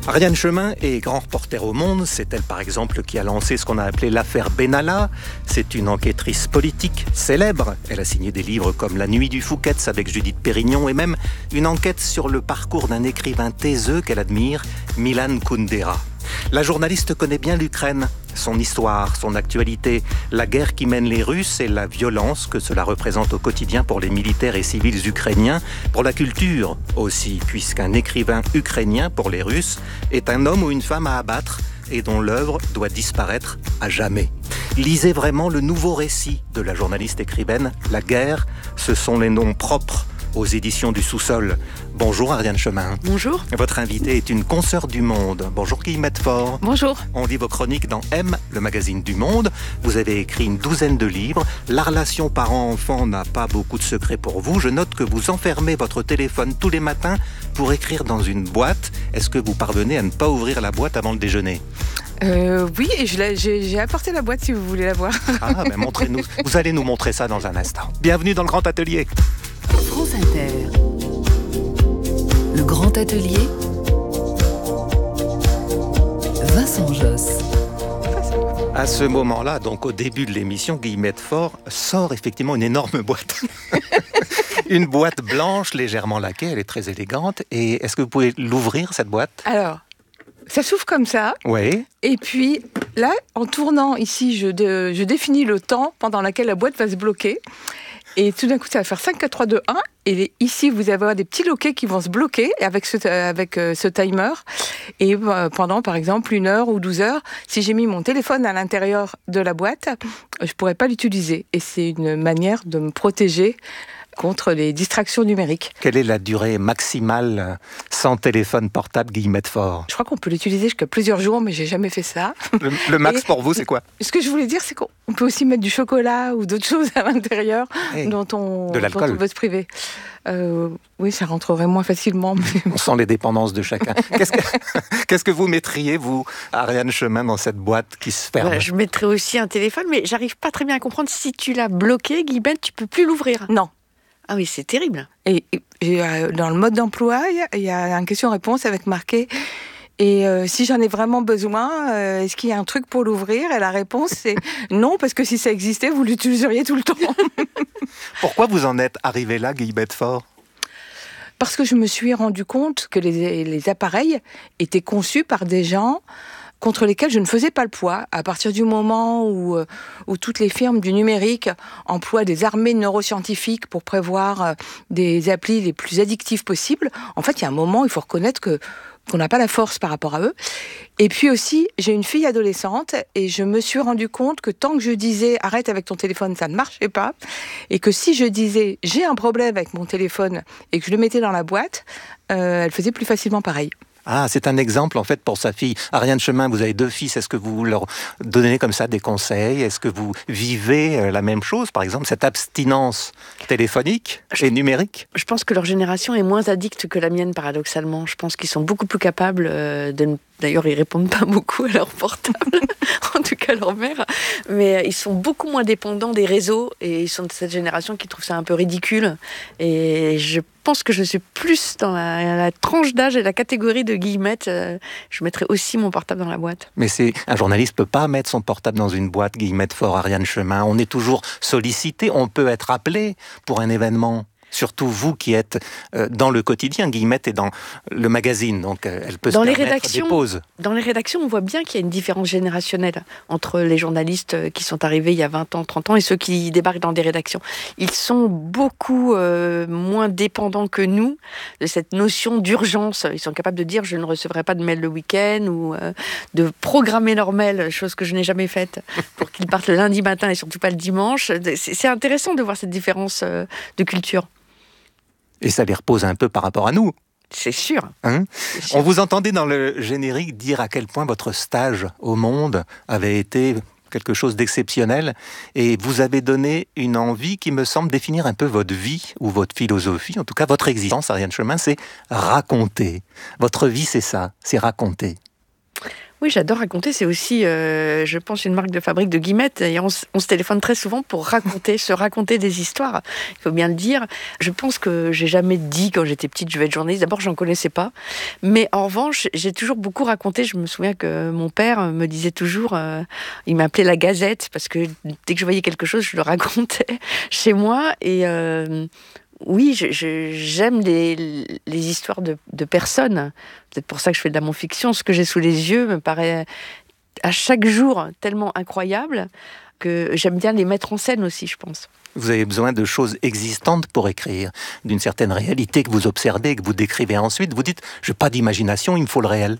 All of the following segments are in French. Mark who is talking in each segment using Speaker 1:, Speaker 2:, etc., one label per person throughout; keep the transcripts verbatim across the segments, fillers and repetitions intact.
Speaker 1: Ariane Chemin est grand reporter au Monde. C'est elle, par exemple, qui a lancé ce qu'on a appelé l'affaire Benalla. C'est une enquêtrice politique célèbre. Elle a signé des livres comme La nuit du Fouquet's avec Judith Pérignon et même une enquête sur le parcours d'un écrivain taiseux qu'elle admire, Milan Kundera. La journaliste connaît bien l'Ukraine, son histoire, son actualité, la guerre qui mènent les Russes et la violence que cela représente au quotidien pour les militaires et civils ukrainiens, pour la culture aussi, puisqu'un écrivain ukrainien pour les Russes est un homme ou une femme à abattre et dont l'œuvre doit disparaître à jamais. Lisez vraiment le nouveau récit de la journaliste écrivaine, La guerre, ce sont les noms propres aux éditions du Sous-sol. Bonjour Ariane Chemin.
Speaker 2: Bonjour.
Speaker 1: Votre invitée est une consoeur du Monde. Bonjour Guillemette Faure.
Speaker 2: Bonjour.
Speaker 1: On lit vos chroniques dans M, le magazine du Monde. Vous avez écrit une douzaine de livres. La relation parent-enfant n'a pas beaucoup de secrets pour vous. Je note que vous enfermez votre téléphone tous les matins pour écrire dans une boîte. Est-ce que vous parvenez à ne pas ouvrir la boîte avant le déjeuner ?
Speaker 2: Euh, oui, et je l'ai, j'ai, j'ai apporté la boîte si vous voulez la voir.
Speaker 1: Ah, ben montrez-nous. Vous allez nous montrer ça dans un instant. Bienvenue dans le Grand Atelier.
Speaker 3: France Inter. Le Grand Atelier. Vincent Josse.
Speaker 1: À ce moment-là, donc au début de l'émission, Guillemette Faure sort effectivement une énorme boîte. Une boîte blanche, légèrement laquée, elle est très élégante. Et est-ce que vous pouvez l'ouvrir, cette boîte ?
Speaker 2: Alors, ça s'ouvre comme ça.
Speaker 1: Oui.
Speaker 2: Et puis, là, en tournant ici, je, de, je définis le temps pendant lequel la boîte va se bloquer. Et tout d'un coup, ça va faire cinq, quatre, trois, deux, un. Et ici, vous avez des petits loquets qui vont se bloquer avec ce, avec ce timer. Et pendant, par exemple, une heure ou douze heures, si j'ai mis mon téléphone à l'intérieur de la boîte, je ne pourrais pas l'utiliser. Et c'est une manière de me protéger contre les distractions numériques.
Speaker 1: Quelle est la durée maximale sans téléphone portable, Guillemette Faure ?
Speaker 2: Je crois qu'on peut l'utiliser jusqu'à plusieurs jours, mais j'ai jamais fait ça.
Speaker 1: Le, le max
Speaker 2: Et
Speaker 1: pour vous, c'est quoi ?
Speaker 2: Ce que je voulais dire, c'est qu'on peut aussi mettre du chocolat ou d'autres choses à l'intérieur hey, dont, on,
Speaker 1: de l'alcool.
Speaker 2: dont on veut se priver. Euh, oui, ça rentrerait moins facilement. Mais...
Speaker 1: On sent les dépendances de chacun. Qu'est-ce que, qu'est-ce que vous mettriez, vous, Ariane Chemin, dans cette boîte qui se ferme ?
Speaker 4: Voilà, je mettrais aussi un téléphone, mais j'arrive pas très bien à comprendre. Si tu l'as bloqué, Guillemette, tu peux plus l'ouvrir.
Speaker 2: Non.
Speaker 4: Ah oui, c'est terrible.
Speaker 2: Et, et, et euh, dans le mode d'emploi, il y, y a un question-réponse avec marqué « Et euh, si j'en ai vraiment besoin, euh, est-ce qu'il y a un truc pour l'ouvrir ?» Et la réponse, c'est « Non, parce que si ça existait, vous l'utiliseriez tout le temps. »
Speaker 1: Pourquoi vous en êtes arrivé là, Guillemette Faure ?
Speaker 2: Parce que je me suis rendu compte que les, les appareils étaient conçus par des gens contre lesquels je ne faisais pas le poids. À partir du moment où, où toutes les firmes du numérique emploient des armées de neuroscientifiques pour prévoir des applis les plus addictives possibles, en fait, il y a un moment, il faut reconnaître que qu'on n'a pas la force par rapport à eux. Et puis aussi, j'ai une fille adolescente et je me suis rendu compte que tant que je disais « arrête avec ton téléphone », ça ne marchait pas. Et que si je disais « j'ai un problème avec mon téléphone » et que je le mettais dans la boîte, euh, elle faisait plus facilement pareil.
Speaker 1: Ah, c'est un exemple en fait pour sa fille. Ariane Chemin, vous avez deux fils. Est-ce que vous leur donnez comme ça des conseils ? Est-ce que vous vivez la même chose, par exemple, cette abstinence téléphonique
Speaker 4: je,
Speaker 1: et numérique ?
Speaker 4: Je pense que leur génération est moins addicte que la mienne, paradoxalement. Je pense qu'ils sont beaucoup plus capables de ne... D'ailleurs, ils répondent pas beaucoup à leur portable, en tout cas leur mère. Mais ils sont beaucoup moins dépendants des réseaux et ils sont de cette génération qui trouve ça un peu ridicule. Et je pense que je suis plus dans la, la tranche d'âge et la catégorie de Guillemette. Je mettrais aussi mon portable dans la boîte.
Speaker 1: Mais c'est un journaliste peut pas mettre son portable dans une boîte, Guillemette Faure, Ariane Chemin. On est toujours sollicité, on peut être appelé pour un événement. Surtout vous qui êtes euh, dans le quotidien, Guillemette est dans le magazine, donc euh, elle peut
Speaker 4: dans
Speaker 1: se
Speaker 4: les
Speaker 1: permettre
Speaker 4: rédactions,
Speaker 1: des pauses.
Speaker 4: Dans les rédactions, on voit bien qu'il y a une différence générationnelle entre les journalistes qui sont arrivés il y a vingt ans, trente ans et ceux qui débarquent dans des rédactions. Ils sont beaucoup euh, moins dépendants que nous de cette notion d'urgence. Ils sont capables de dire « je ne recevrai pas de mail le week-end » ou euh, de programmer leur mail, chose que je n'ai jamais faite, pour qu'ils partent le lundi matin et surtout pas le dimanche. C'est, c'est intéressant de voir cette différence euh, de culture.
Speaker 1: Et ça les repose un peu par rapport à nous.
Speaker 4: C'est sûr.
Speaker 1: Hein ?
Speaker 4: C'est sûr.
Speaker 1: On vous entendait dans le générique dire à quel point votre stage au Monde avait été quelque chose d'exceptionnel et vous avez donné une envie qui me semble définir un peu votre vie ou votre philosophie, en tout cas votre existence, Ariane Chemin, c'est raconter. Votre vie, c'est ça, c'est raconter.
Speaker 4: Oui, j'adore raconter. C'est aussi, euh, je pense, une marque de fabrique de Guillemette. Et on, s- on se téléphone très souvent pour raconter, se raconter des histoires. Il faut bien le dire. Je pense que j'ai jamais dit quand j'étais petite, je vais être journaliste. D'abord, j'en connaissais pas. Mais en revanche, j'ai toujours beaucoup raconté. Je me souviens que mon père me disait toujours, euh, il m'appelait la Gazette parce que dès que je voyais quelque chose, je le racontais chez moi. Et euh, oui, je- je- j'aime les, les histoires de, de personnes. Peut-être pour ça que je fais de la non-fiction. Ce que j'ai sous les yeux me paraît à chaque jour tellement incroyable que j'aime bien les mettre en scène aussi, je pense.
Speaker 1: Vous avez besoin de choses existantes pour écrire, d'une certaine réalité que vous observez, que vous décrivez ensuite. Vous dites, je n'ai pas d'imagination, il me faut le réel.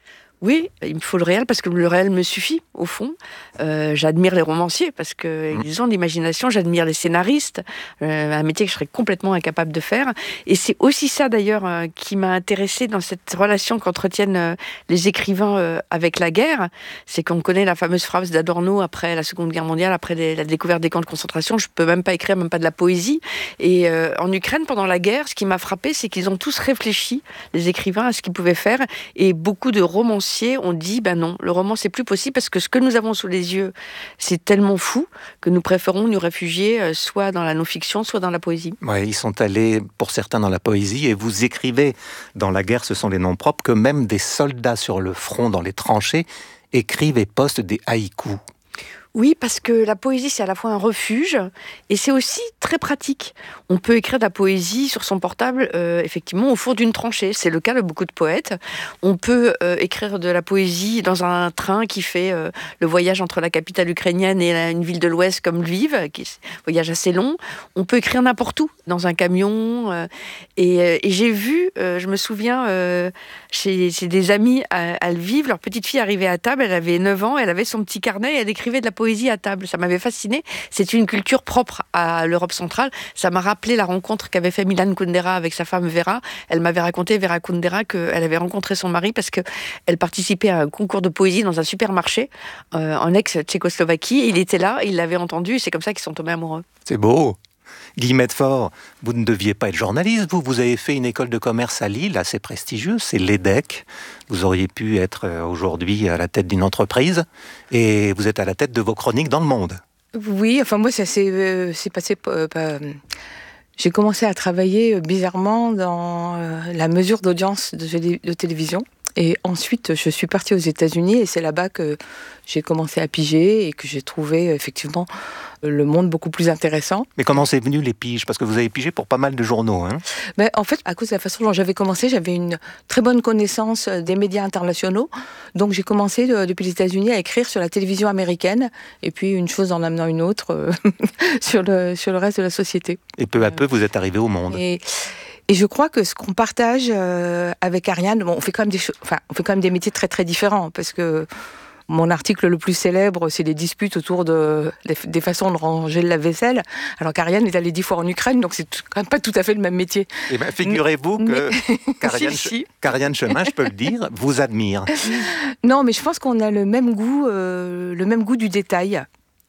Speaker 4: Oui, il me faut le réel parce que le réel me suffit, au fond. Euh, j'admire les romanciers parce qu'ils mmh. ont de l'imagination. J'admire les scénaristes, euh, un métier que je serais complètement incapable de faire. Et c'est aussi ça, d'ailleurs, euh, qui m'a intéressée dans cette relation qu'entretiennent euh, les écrivains euh, avec la guerre. C'est qu'on connaît la fameuse phrase d'Adorno après la Seconde Guerre mondiale, après les, la découverte des camps de concentration. Je ne peux même pas écrire, même pas de la poésie. Et euh, en Ukraine, pendant la guerre, ce qui m'a frappée, c'est qu'ils ont tous réfléchi, les écrivains, à ce qu'ils pouvaient faire. Et beaucoup de romanciers on dit, ben non, le roman c'est plus possible parce que ce que nous avons sous les yeux, c'est tellement fou que nous préférons nous réfugier euh, soit dans la non-fiction, soit dans la poésie.
Speaker 1: Ouais, ils sont allés, pour certains, dans la poésie, et vous écrivez, dans La guerre, ce sont les noms propres, que même des soldats sur le front, dans les tranchées, écrivent et postent des haïkus.
Speaker 4: Oui, parce que la poésie, c'est à la fois un refuge et c'est aussi très pratique. On peut écrire de la poésie sur son portable, euh, effectivement, au four d'une tranchée. C'est le cas de beaucoup de poètes. On peut euh, écrire de la poésie dans un train qui fait euh, le voyage entre la capitale ukrainienne et la, une ville de l'Ouest comme Lviv, qui est un voyage assez long. On peut écrire n'importe où, dans un camion. Euh, et, et j'ai vu, euh, je me souviens, euh, chez, chez des amis à, à Lviv, leur petite fille arrivait à table, elle avait neuf ans, elle avait son petit carnet et elle écrivait de la poésie à table. Ça m'avait fasciné. C'est une culture propre à l'Europe centrale. Ça m'a rappelé la rencontre qu'avait fait Milan Kundera avec sa femme Vera. Elle m'avait raconté, Vera Kundera, qu'elle avait rencontré son mari parce qu'elle participait à un concours de poésie dans un supermarché euh, en ex-Tchécoslovaquie. Il était là, il l'avait entendu et c'est comme ça qu'ils sont tombés amoureux.
Speaker 1: C'est beau. Guillemette Faure, vous ne deviez pas être journaliste, vous, vous avez fait une école de commerce à Lille, assez prestigieuse, c'est l'E D E C. Vous auriez pu être aujourd'hui à la tête d'une entreprise, et vous êtes à la tête de vos chroniques dans Le Monde.
Speaker 2: Oui, enfin moi, ça s'est euh, passé... Euh, pas, j'ai commencé à travailler euh, bizarrement dans euh, la mesure d'audience de, de télévision. Et ensuite, je suis partie aux États-Unis et c'est là-bas que j'ai commencé à piger et que j'ai trouvé effectivement le monde beaucoup plus intéressant.
Speaker 1: Mais comment c'est venu les piges ? Parce que vous avez pigé pour pas mal de journaux. Hein ?
Speaker 2: Mais en fait, à cause de la façon dont j'avais commencé, j'avais une très bonne connaissance des médias internationaux. Donc j'ai commencé de, depuis les États-Unis à écrire sur la télévision américaine et puis une chose en amenant une autre euh, sur, le, sur le reste de la société.
Speaker 1: Et peu à peu, vous êtes arrivé au Monde.
Speaker 2: Et, Et je crois que ce qu'on partage euh, avec Ariane, bon, on fait quand même des cho- enfin, on fait quand même des métiers très très différents parce que mon article le plus célèbre, c'est les disputes autour de, des, des façons de ranger le lave-vaisselle. Alors qu'Ariane est allée dix fois en Ukraine, donc c'est quand même pas tout à fait le même métier.
Speaker 1: Eh bien, figurez-vous que
Speaker 2: Mais...
Speaker 1: qu'Ariane,
Speaker 2: si, si.
Speaker 1: qu'Ariane Chemin, je peux le dire, vous admire.
Speaker 2: Non, mais je pense qu'on a le même goût, euh, le même goût du détail.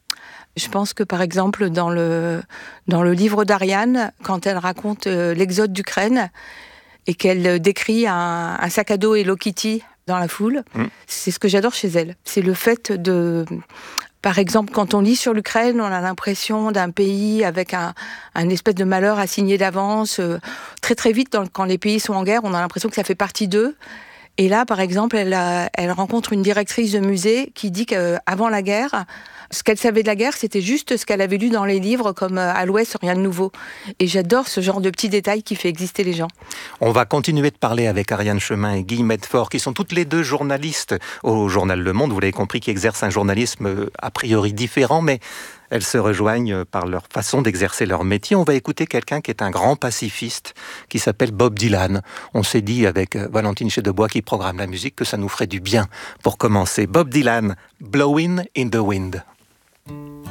Speaker 2: Je pense que, par exemple, dans le, dans le livre d'Ariane, quand elle raconte euh, l'exode d'Ukraine et qu'elle décrit un, un sac à dos Hello Kitty dans la foule, mmh. c'est ce que j'adore chez elle. C'est le fait de... Par exemple, quand on lit sur l'Ukraine, on a l'impression d'un pays avec un, un espèce de malheur assigné d'avance. Euh, très très vite, dans, quand les pays sont en guerre, on a l'impression que ça fait partie d'eux. Et là, par exemple, elle, a, elle rencontre une directrice de musée qui dit qu'avant la guerre, ce qu'elle savait de la guerre, c'était juste ce qu'elle avait lu dans les livres, comme à l'Ouest, rien de nouveau. Et j'adore ce genre de petits détails qui fait exister les gens.
Speaker 1: On va continuer de parler avec Ariane Chemin et Guillemette Faure, qui sont toutes les deux journalistes au journal Le Monde. Vous l'avez compris, qui exercent un journalisme a priori différent, mais elles se rejoignent par leur façon d'exercer leur métier. On va écouter quelqu'un qui est un grand pacifiste, qui s'appelle Bob Dylan. On s'est dit avec Valentine Chedebois, qui programme la musique, que ça nous ferait du bien pour commencer. Bob Dylan, Blowin' in the Wind.